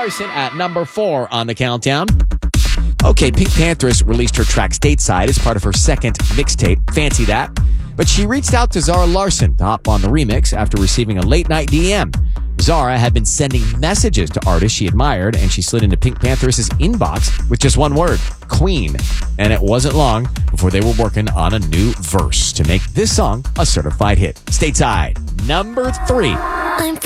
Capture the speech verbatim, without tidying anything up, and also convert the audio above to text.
Larson at number four on the countdown. Okay, Pink Panthers released her track Stateside as part of her second mixtape, Fancy That. But she reached out to Zara Larsson to hop on the remix after receiving a late-night D M. Zara had been sending messages to artists she admired, and she slid into Pink Panthers' inbox with just one word, Queen. And it wasn't long before they were working on a new verse to make this song a certified hit. Stateside, number three. I'm